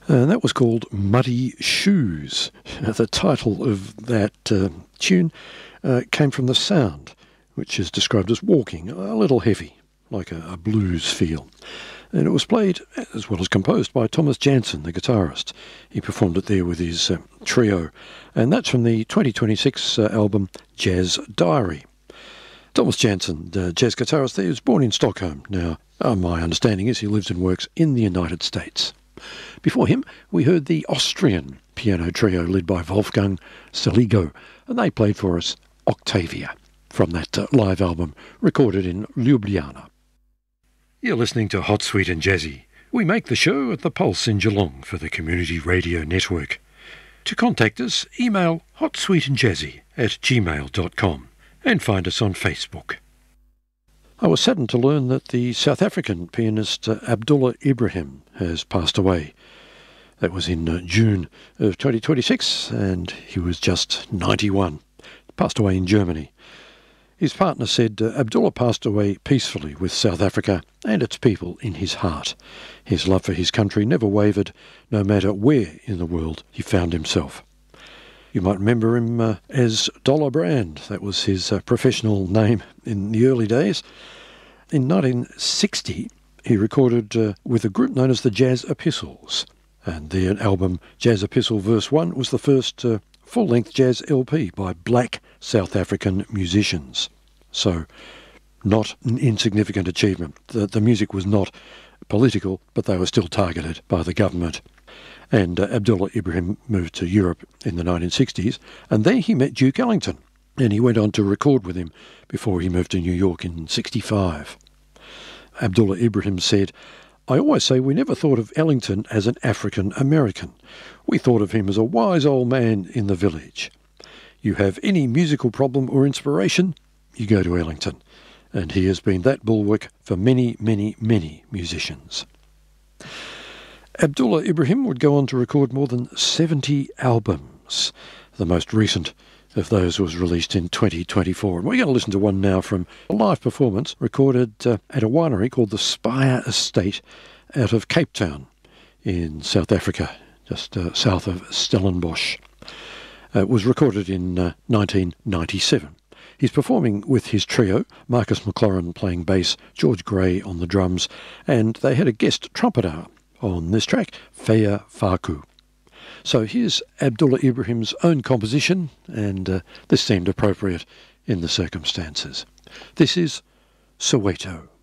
And that was called Muddy Shoes. The title of that tune came from the sound, which is described as walking, a little heavy, like a blues feel. And it was played, as well as composed, by Thomas Jansen, the guitarist. He performed it there with his trio. And that's from the 2026 album Jazz Diary. Thomas Jansen, the jazz guitarist there, was born in Stockholm. Now, my understanding is he lives and works in the United States. Before him, we heard the Austrian piano trio led by Wolfgang Saligo, and they played for us Octavia from that live album recorded in Ljubljana. You're listening to Hot, Sweet and Jazzy. We make the show at the Pulse in Geelong for the Community Radio Network. To contact us, email hotsweetandjazzy@gmail.com and find us on Facebook. I was saddened to learn that the South African pianist Abdullah Ibrahim has passed away. That was in June of 2026, and he was just 91. Passed away in Germany. His partner said Abdullah passed away peacefully with South Africa and its people in his heart. His love for his country never wavered, no matter where in the world he found himself. You might remember him as Dollar Brand. That was his professional name in the early days. In 1960, he recorded with a group known as the Jazz Epistles. And their album Jazz Epistle Verse 1 was the first full-length jazz LP by black South African musicians. So, not an insignificant achievement. The music was not political, but they were still targeted by the government. And Abdullah Ibrahim moved to Europe in the 1960s, and there he met Duke Ellington, and he went on to record with him before he moved to New York in 1965. Abdullah Ibrahim said, "I always say we never thought of Ellington as an African American. We thought of him as a wise old man in the village. You have any musical problem or inspiration, you go to Ellington. And he has been that bulwark for many, many, many musicians." Abdullah Ibrahim would go on to record more than 70 albums. The most recent of those was released in 2024. And we're going to listen to one now from a live performance recorded at a winery called the Spire Estate out of Cape Town in South Africa, just south of Stellenbosch. It was recorded in 1997. He's performing with his trio, Marcus McLaurin playing bass, George Gray on the drums, and they had a guest trumpeter on this track, Faya Faku. So here's Abdullah Ibrahim's own composition, and this seemed appropriate in the circumstances. This is Soweto.